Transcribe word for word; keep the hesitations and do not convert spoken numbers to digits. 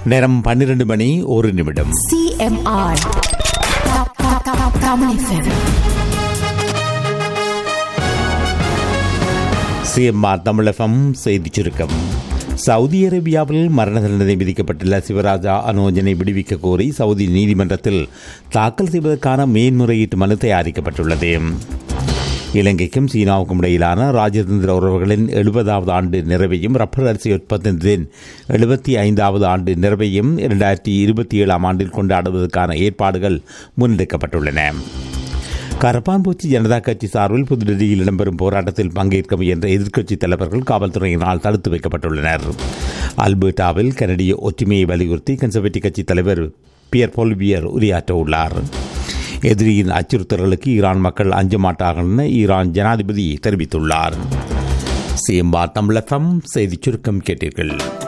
நேரம் பன்னிரண்டு மணி ஒரு நிமிடம். சிஎம்ஆர் சிஎம்ஆர் தமிழ் எஃப்எம் செய்திச் சுருக்கம். சவுதி அரேபியாவில் மரண தண்டனை விதிக்கப்பட்டுள்ள சிவராஜா அனோஜனை விடுவிக்க கோரி சவுதி நீதிமன்றத்தில் தாக்கல் செய்வதற்கான மேன்முறையீட்டு மனு தயாரிக்கப்பட்டுள்ளது. இலங்கைக்கும் சீனாவுக்கும் இடையிலான ராஜதந்திர உறவுகளின் எழுபதாவது ஆண்டு நிறைவையும் ரப்பர் அரிசி உற்பத்தியின் எழுபத்தி ஐந்தாவது ஆண்டு நிறைவையும் இரண்டாயிரத்தி இருபத்தி ஏழாம் ஆண்டில் கொண்டாடுவதற்கான ஏற்பாடுகள் முன்னெடுக்கப்பட்டுள்ளன. கரப்பான்பூச்சி ஜனதா கட்சி சார்பில் புதுடெல்லியில் இடம்பெறும் போராட்டத்தில் பங்கேற்க முயன்ற எதிர்க்கட்சித் தலைவர்கள் காவல்துறையினால் தடுத்து வைக்கப்பட்டுள்ளனர். அல்பர்டாவில் கனடிய ஒற்றுமையை வலியுறுத்தி கன்சர்வேட்டிவ் கட்சித் தலைவர் பியர் பொலிவியர் உரையாற்ற உள்ளார். எதிரியின் அச்சுறுத்தல்களுக்கு ஈரான் மக்கள் அஞ்ச மாட்டார்கள் என ஈரான் ஜனாதிபதி தெரிவித்துள்ளார். சிஎம்ஆர் தமிழ் எஃப்எம் செய்திச் சுருக்கம் கேட்டீர்கள்.